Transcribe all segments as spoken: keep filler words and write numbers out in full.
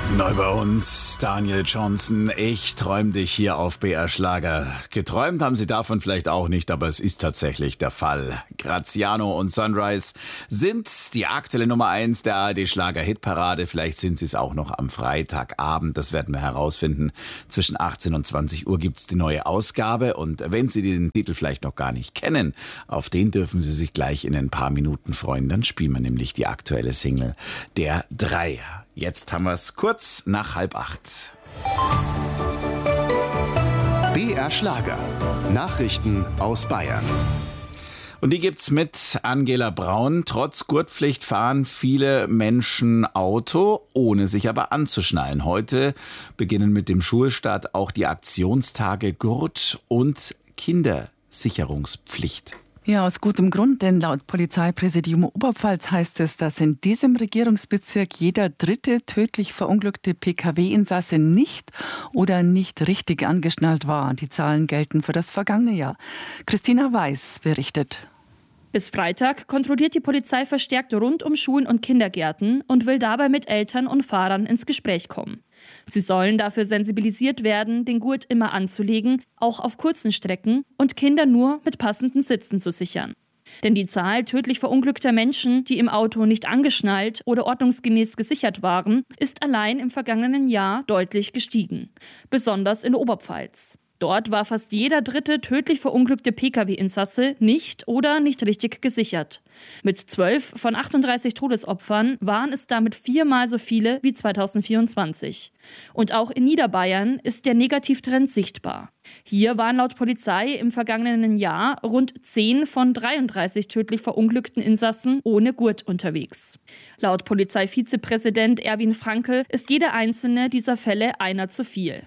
Neu bei uns, Daniel Johnson. Ich träum dich hier auf B R Schlager. Geträumt haben Sie davon vielleicht auch nicht, aber es ist tatsächlich der Fall. Graziano und Sunrise sind die aktuelle Nummer eins der A R D Schlager Hitparade. Vielleicht sind Sie es auch noch am Freitagabend. Das werden wir herausfinden. Zwischen achtzehn und zwanzig Uhr gibt's die neue Ausgabe. Und wenn Sie den Titel vielleicht noch gar nicht kennen, auf den dürfen Sie sich gleich in ein paar Minuten freuen. Dann spielen wir nämlich die aktuelle Single der drei. Jetzt haben wir es kurz nach halb acht. B R Schlager. Nachrichten aus Bayern. Und die gibt's mit Angela Braun. Trotz Gurtpflicht fahren viele Menschen Auto, ohne sich aber anzuschnallen. Heute beginnen mit dem Schulstart auch die Aktionstage Gurt- und Kindersicherungspflicht. Ja, aus gutem Grund, denn laut Polizeipräsidium Oberpfalz heißt es, dass in diesem Regierungsbezirk jeder dritte tödlich verunglückte P K W-Insasse nicht oder nicht richtig angeschnallt war. Die Zahlen gelten für das vergangene Jahr. Christina Weiß berichtet. Bis Freitag kontrolliert die Polizei verstärkt rund um Schulen und Kindergärten und will dabei mit Eltern und Fahrern ins Gespräch kommen. Sie sollen dafür sensibilisiert werden, den Gurt immer anzulegen, auch auf kurzen Strecken, und Kinder nur mit passenden Sitzen zu sichern. Denn die Zahl tödlich verunglückter Menschen, die im Auto nicht angeschnallt oder ordnungsgemäß gesichert waren, ist allein im vergangenen Jahr deutlich gestiegen. Besonders in Oberpfalz. Dort war fast jeder dritte tödlich verunglückte P K W-Insasse nicht oder nicht richtig gesichert. Mit zwölf von achtunddreißig Todesopfern waren es damit viermal so viele wie zweitausendvierundzwanzig. Und auch in Niederbayern ist der Negativtrend sichtbar. Hier waren laut Polizei im vergangenen Jahr rund zehn von dreiunddreißig tödlich verunglückten Insassen ohne Gurt unterwegs. Laut Polizeivizepräsident Erwin Franke ist jeder einzelne dieser Fälle einer zu viel.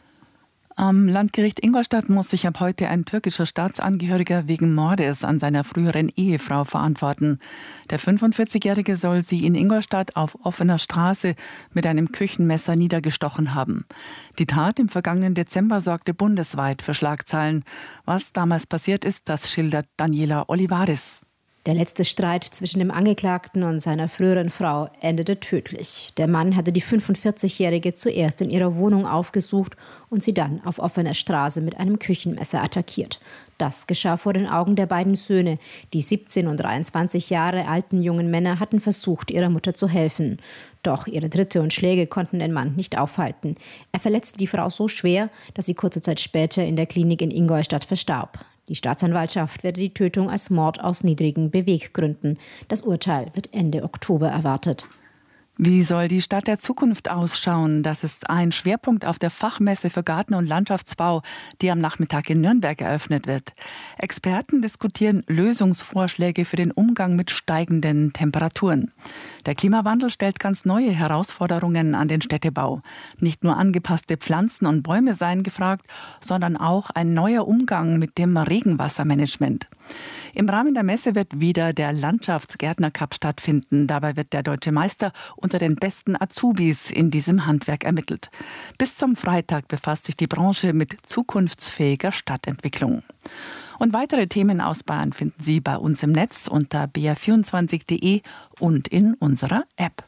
Am Landgericht Ingolstadt muss sich ab heute ein türkischer Staatsangehöriger wegen Mordes an seiner früheren Ehefrau verantworten. Der fünfundvierzigjährige soll sie in Ingolstadt auf offener Straße mit einem Küchenmesser niedergestochen haben. Die Tat im vergangenen Dezember sorgte bundesweit für Schlagzeilen. Was damals passiert ist, das schildert Daniela Olivares. Der letzte Streit zwischen dem Angeklagten und seiner früheren Frau endete tödlich. Der Mann hatte die fünfundvierzigjährige zuerst in ihrer Wohnung aufgesucht und sie dann auf offener Straße mit einem Küchenmesser attackiert. Das geschah vor den Augen der beiden Söhne. Die siebzehn und dreiundzwanzig Jahre alten jungen Männer hatten versucht, ihrer Mutter zu helfen. Doch ihre Tritte und Schläge konnten den Mann nicht aufhalten. Er verletzte die Frau so schwer, dass sie kurze Zeit später in der Klinik in Ingolstadt verstarb. Die Staatsanwaltschaft werde die Tötung als Mord aus niedrigen Beweggründen. Das Urteil wird Ende Oktober erwartet. Wie soll die Stadt der Zukunft ausschauen? Das ist ein Schwerpunkt auf der Fachmesse für Garten- und Landschaftsbau, die am Nachmittag in Nürnberg eröffnet wird. Experten diskutieren Lösungsvorschläge für den Umgang mit steigenden Temperaturen. Der Klimawandel stellt ganz neue Herausforderungen an den Städtebau. Nicht nur angepasste Pflanzen und Bäume seien gefragt, sondern auch ein neuer Umgang mit dem Regenwassermanagement. Im Rahmen der Messe wird wieder der Landschaftsgärtner-Cup stattfinden. Dabei wird der deutsche Meister unter den besten Azubis in diesem Handwerk ermittelt. Bis zum Freitag befasst sich die Branche mit zukunftsfähiger Stadtentwicklung. Und weitere Themen aus Bayern finden Sie bei uns im Netz unter b r vierundzwanzig punkt de und in unserer App.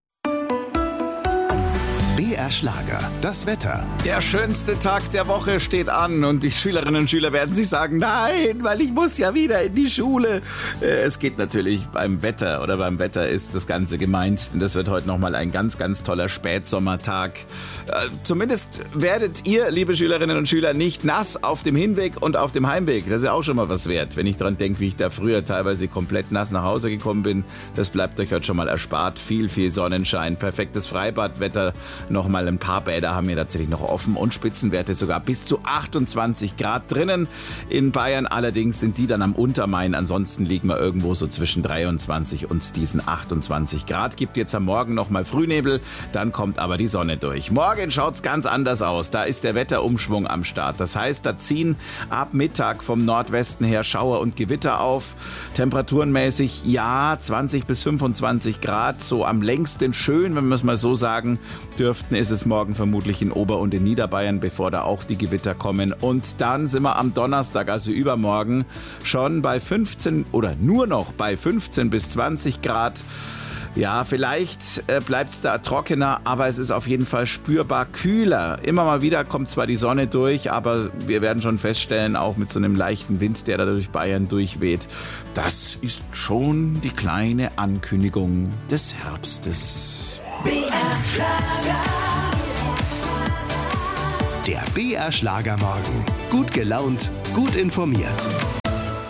B R Schlager, das Wetter. Der schönste Tag der Woche steht an und die Schülerinnen und Schüler werden sich sagen, nein, weil ich muss ja wieder in die Schule. Es geht natürlich beim Wetter oder beim Wetter ist das Ganze gemeint, denn das wird heute nochmal ein ganz, ganz toller Spätsommertag. Zumindest werdet ihr, liebe Schülerinnen und Schüler, nicht nass auf dem Hinweg und auf dem Heimweg. Das ist ja auch schon mal was wert, wenn ich dran denke, wie ich da früher teilweise komplett nass nach Hause gekommen bin. Das bleibt euch heute schon mal erspart. Viel, viel Sonnenschein, perfektes Freibadwetter. Nochmal ein paar Bäder haben wir tatsächlich noch offen und Spitzenwerte sogar bis zu achtundzwanzig Grad drinnen. In Bayern allerdings sind die dann am Untermain. Ansonsten liegen wir irgendwo so zwischen dreiundzwanzig und diesen achtundzwanzig Grad. Gibt jetzt am Morgen nochmal Frühnebel, dann kommt aber die Sonne durch. Morgen schaut's ganz anders aus. Da ist der Wetterumschwung am Start. Das heißt, da ziehen ab Mittag vom Nordwesten her Schauer und Gewitter auf. Temperaturenmäßig ja zwanzig bis fünfundzwanzig Grad. So am längsten schön, wenn wir es mal so sagen dürfen. Ist es morgen vermutlich in Ober- und in Niederbayern, bevor da auch die Gewitter kommen. Und dann sind wir am Donnerstag, also übermorgen, schon bei fünfzehn oder nur noch bei fünfzehn bis zwanzig Grad. Ja, vielleicht äh, bleibt es da trockener, aber es ist auf jeden Fall spürbar kühler. Immer mal wieder kommt zwar die Sonne durch, aber wir werden schon feststellen, auch mit so einem leichten Wind, der da durch Bayern durchweht, das ist schon die kleine Ankündigung des Herbstes. B R Schlager. Der B R Schlagermorgen. Gut gelaunt, gut informiert.